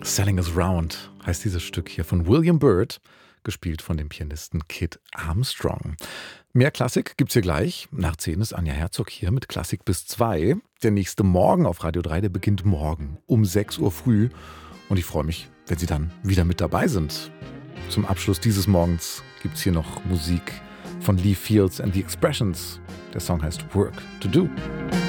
Selling Us Round heißt dieses Stück hier von William Byrd, gespielt von dem Pianisten Kit Armstrong. Mehr Klassik gibt's hier gleich. Nach 10 ist Anja Herzog hier mit Klassik bis 2. Der nächste Morgen auf Radio 3, der beginnt morgen um 6 Uhr früh. Und ich freue mich, wenn Sie dann wieder mit dabei sind. Zum Abschluss dieses Morgens gibt's hier noch Musik von Lee Fields and the Expressions. Der Song heißt Work to Do.